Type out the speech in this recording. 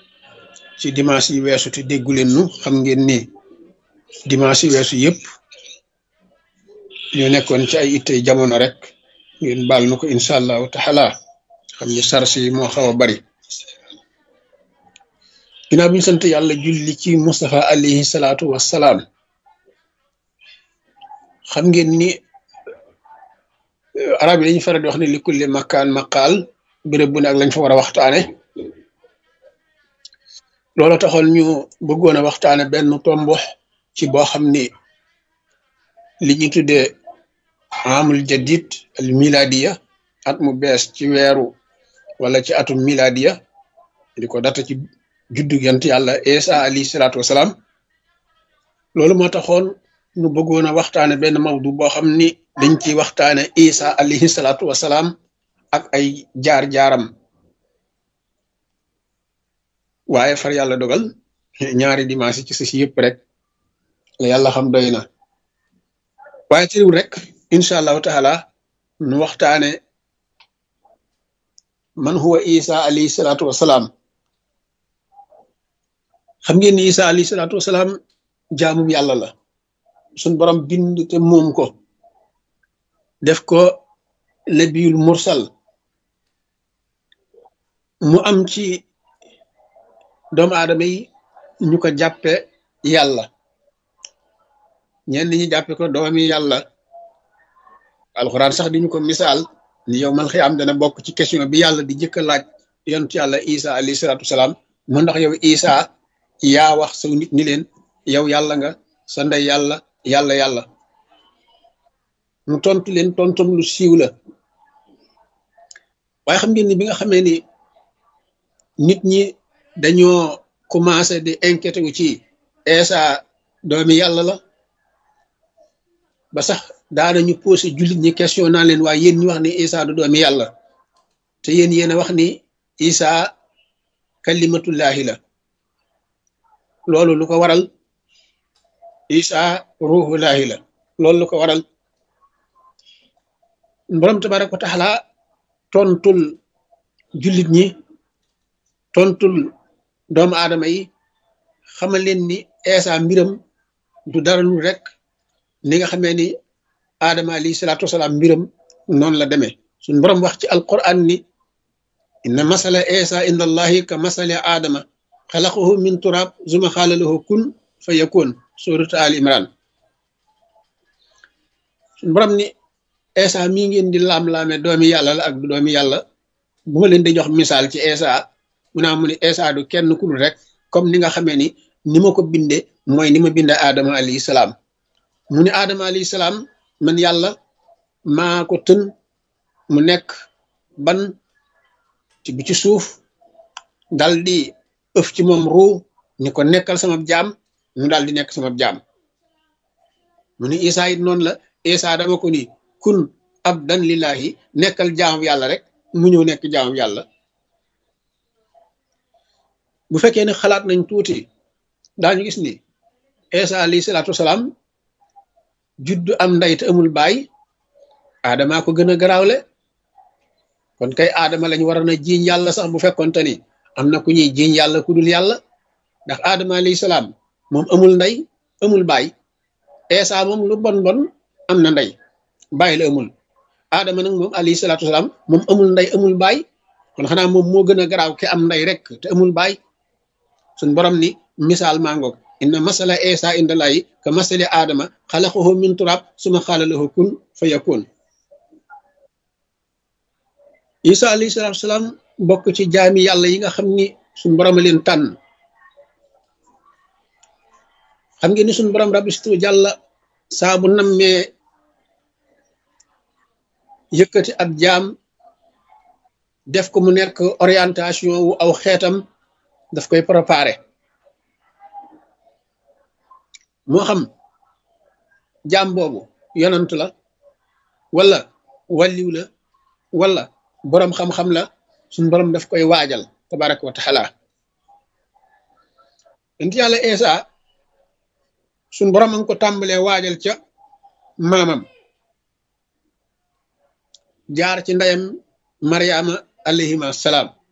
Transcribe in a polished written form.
ci dimanche yi weesu te déggu leen nu xam ngeen ni dimanche yi weesu yëpp ñu nekkoon ci ay ittey jamono rek ngeen baal nu ko incha allahu taala xam ni sarsi yi moo xaw a bari ginnaaw bi ñu sant yàlla julli ci Mustafa alayhi salaatu wassalaam xam ngeen ni arab yi dañuy faral di wax ne li kulli makkaan maqaal béréb bu ne ak lañ fa war a waxtaane loolu taxoon ñu bëggoon a waxtaane benn tombo ci boo xam ni li ñu tuddee amul jadid al miladiya at mu bees ci weeru wala ci atum miladiya di ko data ci juddu yant yàlla Isa alayhi salaatu wasalaam loolu moo taxoon ñu bëggoon a waxtaane benn mawdu boo xam ni dañ ciy waxtaane Isa alayhi salaatu wasalaam ak ay jaar-jaaram waaye far yàlla dogal ñaari dimanche ci si yëpp rek la yàlla xam doy na waaye tëriwul rek incha allahu taala nu waxtaane man huwa Isa alayhi salaatu wasalaam xam ngeen ni Isa alayhi salaatu wasalaam jaamum yàlla la suñ borom bind te moom ko def ko nabiyul mursal mu am ci doomu aadama yi ñu ko jàppe yàlla ñenn ñi jàppe ko doomi yàlla alxuraan sax di ñu ko misaal ni yow mal xiyaam dana bokk ci question bi yàlla di jëkk a laaj yontu yàlla Isa alayhi salaatu wasalaam mu ndax yow Isa yaa wax saw nit ni leen yow yàlla nga sa ndey yàlla yàlla mu tontu leen tontam lu siiw la waaye xam ngeen ni bi nga xamee ni nit ñi dañoo commencé di inquiété wu ci Isa doomi yàlla la ba sax daanañu posé jullit ñi question naa leen waaye yéen ñu wax ni Isa du doomi yàlla te yéen a wax ni Isa kalimatullahi la loolu lu ko waral Isa ruhullahi la loolu lu ko waral borom tabaraka wa taala tontul jullit ñi tontul doomu aadama yi xamal leen ni Isa mbiram du dara lu rek ni nga xamee ni Adama alayhi salaatu wasalaam mbiram noonu la demee suñ borom wax ci alquran ni inna masala Isa inda allahi ka masali Adama xalaqahu min turab zuma xaala lahu kun fa yakun suratu al imran suñ borom ni Isa mii ngeen di laam-laame doomi yàlla la ak du doomi yàlla bu ma leen di jox misaal ci Isa mu ni Isa du kenn ku dul rek comme ni nga xamee ni ma ko binde mooy ni ma binde Adama alayhi salaam mu ni Adama alayhi salaam man yàlla maa ko tën mu nekk ban ci bi ci suuf dal di ëf ci moom ruu ni ko nekkal sama jaam mu daal di nekk sama jaam mu ni Isa it noonu la Isa dama ko ni kun abdan lillahi nekkal jaamu yàlla rek mu ñëw nekk jaamu yàlla bu fekkee ne xalaat nañ tuuti daañu gis ni Isa alayhi salaatu wasalaam juddu am ndey te amul baay Adama ko gën a garaawle kon kay Adama lañ waroon a jiiñ yàlla sax bu fekkonte ni am na ku ñuy jiiñ yàlla ku dul yàlla ndax Adama alayhi salaam moom amul ndey amul baay Isa moom lu bon bon am na ndey baay la amul Adama nag moom alayhi salaatu wasalaam moom amul ndey amul baay kon xanaa moom moo gën a garaaw ki am ndey rek te amul baay suñ borom ni misaal maa ngoog inna masala Isa indallahi ka masali Adama xalaqahu min turab suma xaala lahu kun fa yakun Isa alayhi salaatu wasalaam bokk ci jaami yàlla yi nga xam ni suñ borom a leen tànn xam ngeen ni suñ borom rabbistu jàlla saa bu nammee yëkkati ab jaam def ko mu nekk orientation wu aw xeetam daf koy préparé moo xam jaam boobu yonant la wala wàlliw la wala boroom xam-xam la suñ borom daf koy waajal tabaraka wa taala enti yàlla Isa suñ borom a ngi ko tàmbalee waajal ca maamam jaar ci ndeyam Mariama alayhima salaam